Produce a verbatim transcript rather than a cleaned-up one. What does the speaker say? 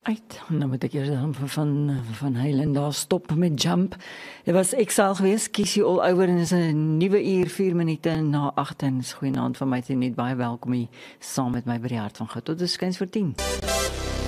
Uit, nou moet ek eers dan van, van, van Heilen daar stop met Jump. Dit was Exile geweest, kies jy al ouer en is 'n nuwe uur, vier minute na agt en is goeienaand van my te net baie welkom hier saam met my by die hart van God. Tot is skuins voor tien.